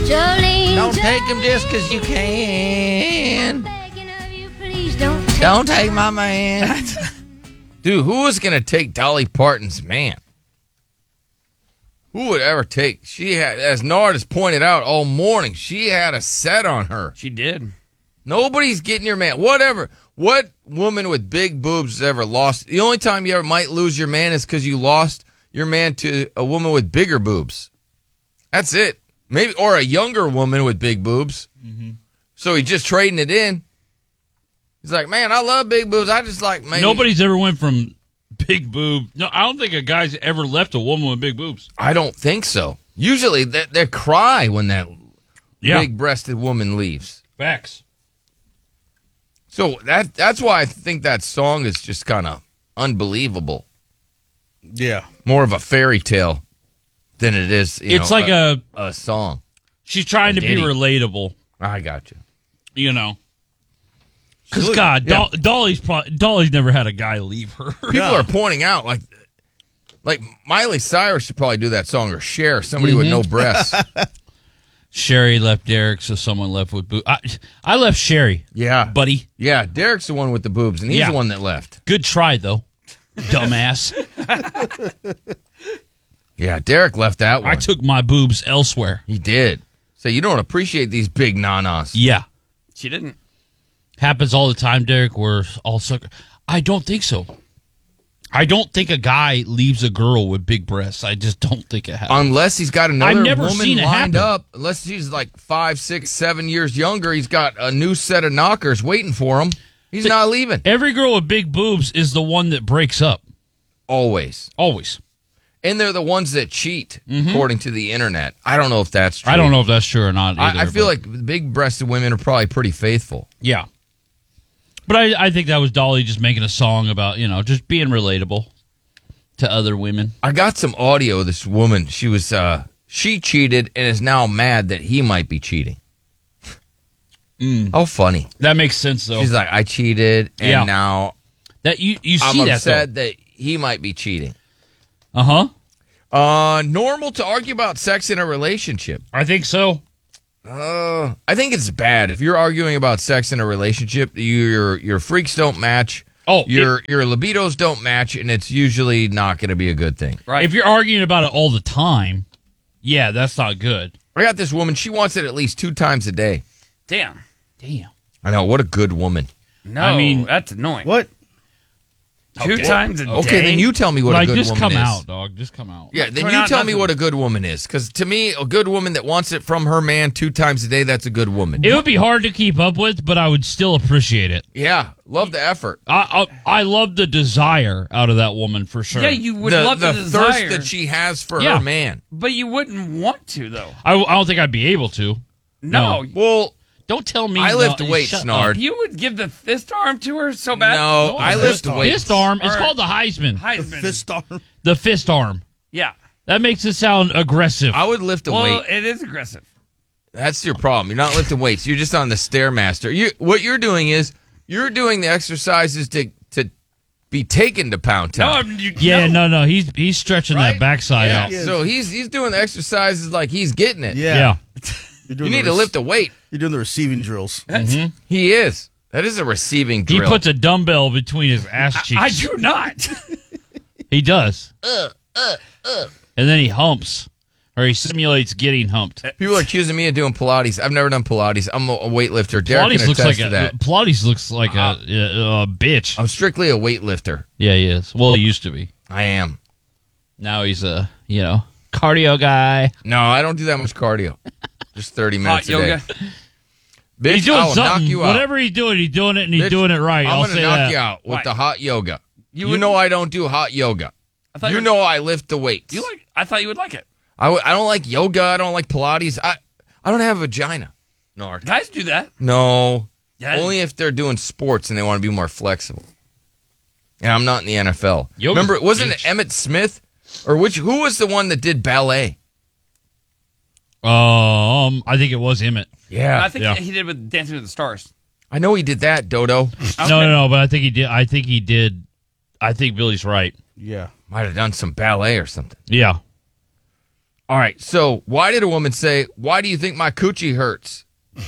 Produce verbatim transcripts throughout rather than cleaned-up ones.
Jolene, Don't take him just because you can. I'm begging of you, please don't take Don't take my man. Dude, who was going to take Dolly Parton's man? Who would ever take? She had, as Nard has pointed out all morning, she had a set on her. She did. Nobody's getting your man. Whatever. What woman with big boobs has ever lost? The only time you ever might lose your man is because you lost your man to a woman with bigger boobs. That's it. Maybe, or a younger woman with big boobs. Mm-hmm. So he's just trading it in. He's like, man, I love big boobs. I just like maybe. Nobody's ever went from big boob. No, I don't think a guy's ever left a woman with big boobs. I don't think so. Usually they, they cry when that Yeah. big-breasted woman leaves. Facts. So that that's why I think that song is just kind of unbelievable. Yeah. More of a fairy tale than it is. You It's know, like a, a song. she's trying to be ditty. relatable, I got you. you know. Because, Look, God, yeah. Dol- Dolly's pro- Dolly's never had a guy leave her. People No. are pointing out like, like Miley Cyrus should probably do that song, or Cher, somebody with no breasts. Sherry left Derek, so someone left with boo. I, I left Sherry, Yeah, buddy. yeah. Derek's the one with the boobs, and he's Yeah. the one that left. Good try, though, dumbass. Yeah, Derek left that one. I took my boobs elsewhere. He did. So you don't appreciate these big nanas. Yeah. She didn't. Happens all the time, Derek. We're all sucker. I don't think so. I don't think a guy leaves a girl with big breasts. I just don't think it happens. Unless he's got another I've never woman seen it lined happen. up. Unless he's like five, six, seven years younger, he's got a new set of knockers waiting for him. He's But- not leaving. Every girl with big boobs is the one that breaks up. Always. Always. And they're the ones that cheat, according to the internet. I don't know if that's true. I don't know if that's true or not either. I, I feel but- like big-breasted women are probably pretty faithful. Yeah. But I, I think that was Dolly just making a song about, you know, just being relatable to other women. I got some audio of this woman. She was, uh, she cheated and is now mad that he might be cheating. Mm. How funny. That makes sense, though. She's like, I cheated, and Yeah. now that you, you I'm see that, upset that he might be cheating. though. Uh-huh. Uh, normal to argue about sex in a relationship. I think so. Uh, I think it's bad if you're arguing about sex in a relationship. Your your freaks don't match. Oh, your your libidos don't match, and it's usually not going to be a good thing. Right. If you're arguing about it all the time, yeah, that's not good. I got this woman. She wants it at least two times a day. Damn. Damn. I know. What a good woman. No, I mean- that's annoying. What? Two Okay. times a day? Okay, then you tell me what a Like, good just woman come is. out, dog. Just come out. Yeah, then Turn you out tell me nothing. what a good woman is. Because to me, a good woman that wants it from her man two times a day, that's a good woman. It would be hard to keep up with, but I would still appreciate it. Yeah, love the effort. I I, I love the desire out of that woman for sure. Yeah, you would the love the the thirst desire, that she has for Yeah. her man. but you wouldn't want to, though. I, I don't think I'd be able to. No. No. Well, Don't tell me. I lift no, weights, shut Snard. up. You would give the fist arm to her so bad? no, I lift fist arm. weights. Fist arm. It's Or- called the Heisman. Heisman. Fist arm. The fist arm. Yeah. That makes it sound aggressive. I would lift a Well, weight. it is aggressive. That's your problem. You're not lifting weights. You're just on the Stairmaster. You what you're doing is you're doing the exercises to to be taken to Pound No, Town. I'm, you, yeah, no. no, no. He's he's stretching Right? that backside Yeah. out. Yeah. So he's he's doing the exercises like he's getting it. Yeah. Yeah. You're You doing need the to rec- lift a weight. You're doing the receiving drills. He is. That is a receiving He drill. puts a dumbbell between his ass cheeks. I do not. He does. And then he humps, or he simulates getting humped. People are accusing me of doing Pilates. I've never done Pilates. I'm a, a weightlifter. Derek Pilates can looks attest like to a that. Pilates looks like a, a, a bitch. I'm strictly a weightlifter. Yeah, he is. Well, he used to be. I am. Now he's a you know cardio guy. No, I don't do that much cardio. Just thirty minutes Hot a day. yoga. Bitch, He's doing I will knock something. you out. Whatever he's doing, he's doing it, and he's Bitch, doing it right. I'm I'll gonna say knock that. you out with Why? the hot yoga. You You, would- know I don't do hot yoga. I thought You you know I lift the weights. You like? I thought you would like it. I, w- I don't like yoga. I don't like Pilates. I I don't have a vagina. Nard. Guys do that. No. Yeah. Only if they're doing sports and they want to be more flexible. And I'm not in the N F L. Yoga's Remember, wasn't bitch. it Emmett Smith? Or which? Who was the one that did ballet? Um, I think it was Emmett. Yeah. I think yeah. he did with Dancing with the Stars. I know he did that, Dodo. No, no, no. But I think he did. I think he did. I think Billy's right. Yeah. Might have done some ballet or something. Yeah. All right. So why did a woman say, "Why do you think my coochie hurts"?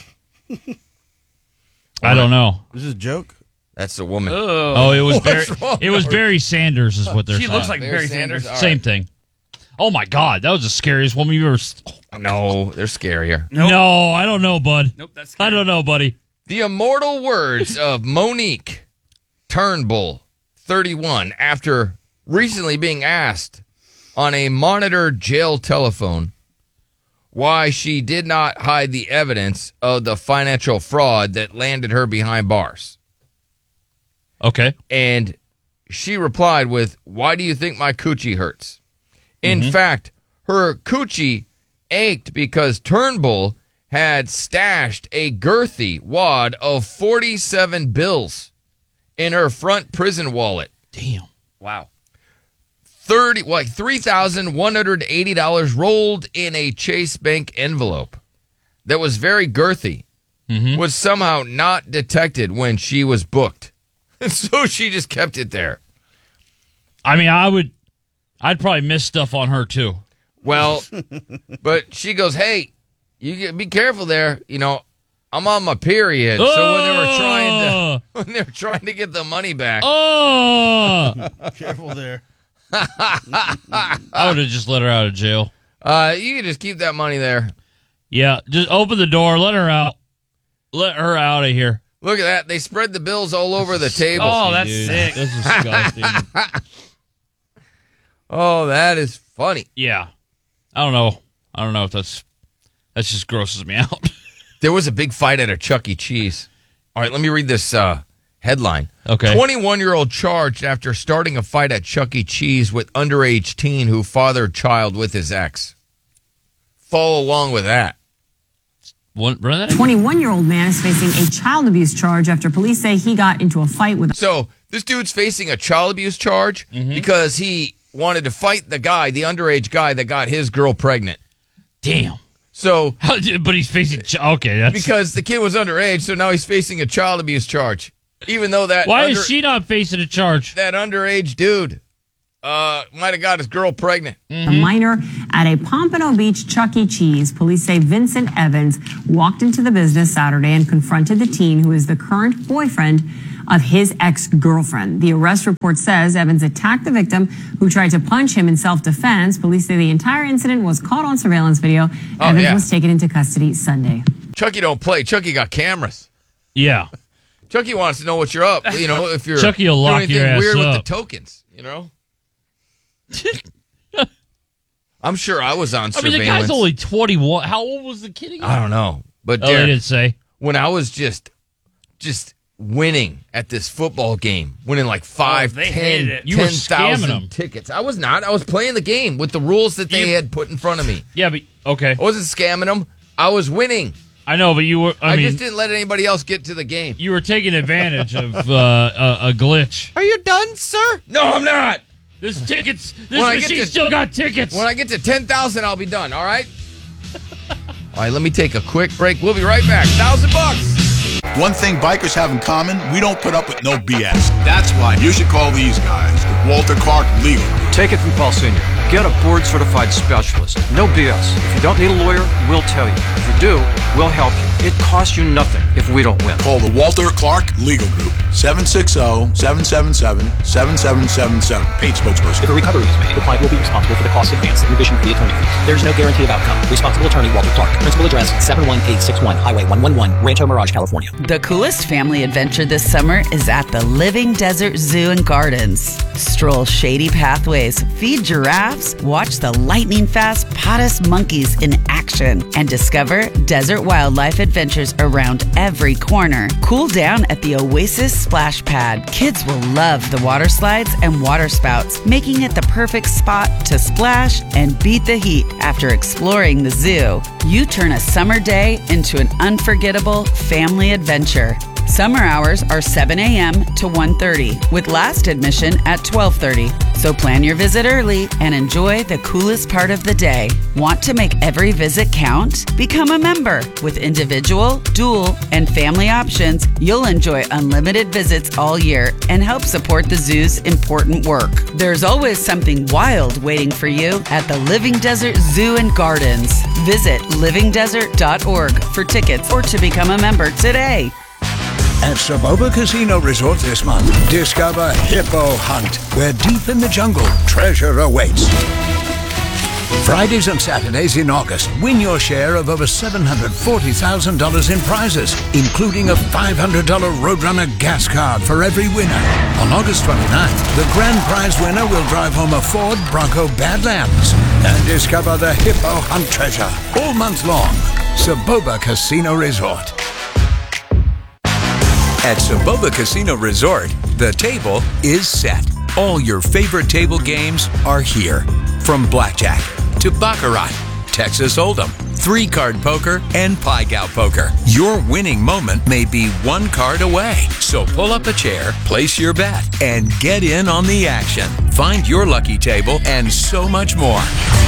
I don't know. This is a joke. That's a woman. Oh, Oh, it was Barry, What's wrong? it was Barry Sanders, is what they're she saying. looks like Barry Barry Sanders? Sanders. All Same right. thing. Oh my God, that was the scariest woman you've ever. s- No, they're scarier. Nope. No, I don't know, bud. Nope, that's I don't know, buddy. The immortal words of Monique Turnbull, thirty-one, after recently being asked on a monitored jail telephone why she did not hide the evidence of the financial fraud that landed her behind bars. Okay. And she replied with, "Why do you think my coochie hurts?" In fact, her coochie ached because Turnbull had stashed a girthy wad of forty-seven bills in her front prison wallet. Damn. Wow. thirty like three thousand one hundred eighty dollars rolled in a Chase Bank envelope that was very girthy, was somehow not detected when she was booked. So she just kept it there. I mean, I would, I'd probably miss stuff on her too. Well, but she goes, "Hey, you get, be careful there. You know, I'm on my period." So when they were trying to when they were trying to get the money back, Oh, Careful there. I would have just let her out of jail. uh, you can just keep that money there. Yeah, just open the door, let her out, let her out of here. Look at that. They spread the bills all over the table. Oh, that's Dude, sick. That's disgusting. Oh, that is funny. Yeah, I don't know. I don't know if that's that just grosses me out. There was a big fight at a Chuck E. Cheese. All right, let me read this uh, headline. Okay. twenty-one-year-old charged after starting a fight at Chuck E. Cheese with underage teen who fathered child with his ex. Follow along with that. One, run that. twenty-one-year-old man is facing a child abuse charge after police say he got into a fight with So this dude's facing a child abuse charge because he wanted to fight the guy, the underage guy that got his girl pregnant. Damn. So How, but he's facing. ch- Okay, that's because the kid was underage, so now he's facing a child abuse charge. Even though that why under- is she not facing a charge? that underage dude uh, might have got his girl pregnant. a minor at a Pompano Beach Chuck E. Cheese. Police say Vincent Evans walked into the business Saturday and confronted the teen who is the current boyfriend of his ex-girlfriend. The arrest report says Evans attacked the victim who tried to punch him in self-defense. Police say the entire incident was caught on surveillance video. Oh, Evans yeah. was taken into custody Sunday. Chucky don't play. Chucky got cameras. Yeah. Chucky wants to know what you're up. You know, if you're Chucky will lock doing your anything ass weird up. with the tokens. You know. I'm sure I was on I mean, surveillance. the guy's only twenty-one. How old was the kid again? I don't know, but Oh, they Derek, didn't say. when I was just, just winning at this football game, winning like five, Oh, they ten, hated it. You were ten thousand scamming 'em. tickets. I was not. I was playing the game with the rules that they You- had put in front of me. Yeah, but okay. I wasn't scamming them. I was winning. I know, but you were. I, I, mean, just didn't let anybody else get to the game. you were taking advantage of uh, a, a glitch. Are you done, sir? No, I'm not. This tickets. This When I get machine to- still got tickets. When I get to ten thousand, I'll be done, all right? All right, let me take a quick break. We'll be right back. Thousand bucks. One thing bikers have in common, we don't put up with no B S. That's why you should call these guys, Walter Clark Legal. Take it from Paul Senior Get a board-certified specialist. No B S. If you don't need a lawyer, we'll tell you. If you do, we'll help you. It costs you nothing if we don't win. Call the Walter Clark Legal Group, seven six zero, seven seven seven, seven seven seven seven. Paid spokesperson. If a recovery is made, the client will be responsible for the costs advanced in addition to the attorney fees. There is no guarantee of outcome. Responsible attorney Walter Clark. Principal address seven one eight six one Highway one one one, Rancho Mirage, California. The coolest family adventure this summer is at the Living Desert Zoo and Gardens. Stroll shady pathways, feed giraffes, watch the lightning-fast Potus monkeys in action, and discover desert wildlife adventures around every corner. Cool down at the Oasis Splash Pad. Kids will love the water slides and water spouts, making it the perfect spot to splash and beat the heat after exploring the zoo. You turn a summer day into an unforgettable family adventure. Summer hours are seven a.m. to one thirty, with last admission at twelve thirty. So plan your visit early and enjoy the coolest part of the day. Want to make every visit count? Become a member. With individual, dual, and family options, you'll enjoy unlimited visits all year and help support the zoo's important work. There's always something wild waiting for you at the Living Desert Zoo and Gardens. Visit living desert dot org for tickets or to become a member today. At Saboba Casino Resort this month, discover Hippo Hunt, where deep in the jungle, treasure awaits. Fridays and Saturdays in August, win your share of over seven hundred forty thousand dollars in prizes, including a five hundred dollars Roadrunner gas card for every winner. On August twenty-ninth, the grand prize winner will drive home a Ford Bronco Badlands and discover the Hippo Hunt treasure all month long. Saboba Casino Resort. At Saboba Casino Resort, the table is set. All your favorite table games are here. From blackjack to baccarat, Texas Hold'em, three-card poker, and Pai-Gow poker. Your winning moment may be one card away. So pull up a chair, place your bet, and get in on the action. Find your lucky table and so much more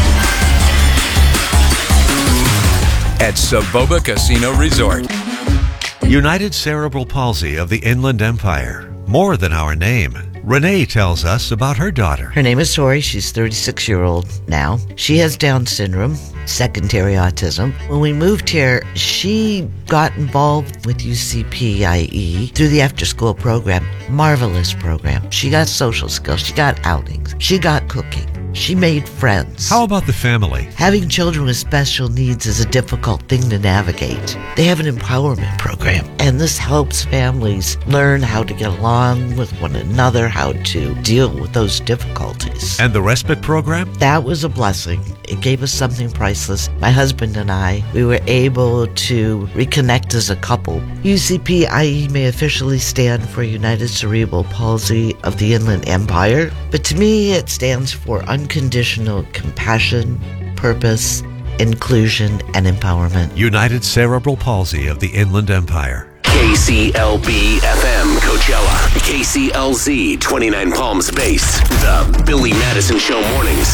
at Saboba Casino Resort. United Cerebral Palsy of the Inland Empire. More than our name. Renee tells us about her daughter. Her name is Tori. She's thirty-six year old now. She has Down syndrome, secondary autism. When we moved here, she got involved with U C P I E through the after school program. Marvelous program. She got social skills. She got outings. She got cooking. She made friends. How about the family? Having children with special needs is a difficult thing to navigate. They have an empowerment program, and this helps families learn how to get along with one another, how to deal with those difficulties. And the respite program? That was a blessing. It gave us something priceless. My husband and I, we were able to reconnect as a couple. U C P I E may officially stand for United Cerebral Palsy of the Inland Empire, but to me it stands for unconditional compassion, purpose, inclusion, and empowerment. United Cerebral Palsy of the Inland Empire. K C L B F M Coachella, K C L Z twenty-nine Palms Base, the Billy Madison Show mornings.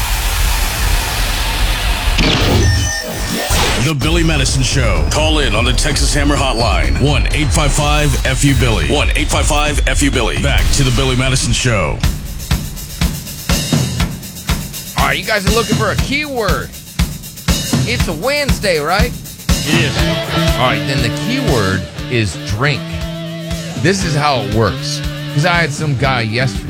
The Billy Madison Show. Call in on the Texas Hammer Hotline. one eight five five F U Billy. one eight five five F U Billy. Back to the Billy Madison Show. All right, you guys are looking for a keyword. It's a Wednesday, right? It is. All right, then the keyword is drink. This is how it works. Because I had some guy yesterday.